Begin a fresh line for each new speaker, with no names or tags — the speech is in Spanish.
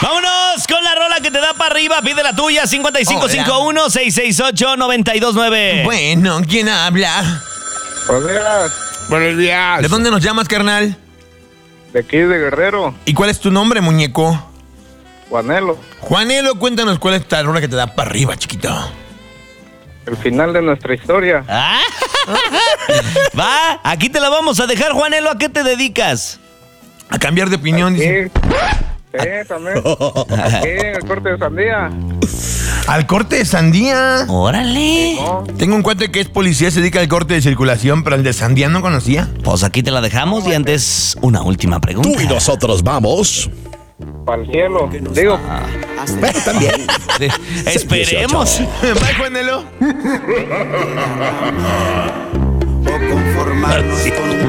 Vámonos con la rola que te da para arriba. Pide la tuya, 5551-668-929.
Bueno, ¿quién habla?
Buenos días.
Buenos días.
¿De dónde nos llamas, carnal?
De aquí de Guerrero,
¿Y cuál es tu nombre, muñeco?
Juanelo.
Juanelo, cuéntanos cuál es la rola que te da para arriba, chiquito.
El final de nuestra historia.
Ah. Va, aquí te la vamos a dejar, Juanelo. ¿A qué te dedicas?
A cambiar de opinión, dice.
Sí, también. Aquí en el corte de sandía.
Al corte de sandía.
Órale.
No,
Tengo un cuate que es policía, se dedica al corte de circulación, pero el de sandía no conocía.
Pues aquí te la dejamos y antes una última pregunta.
Tú y nosotros vamos.
para el cielo. Digo,
Bueno, también.
Esperemos.
Bye, Juanelo.
O conformarnos con un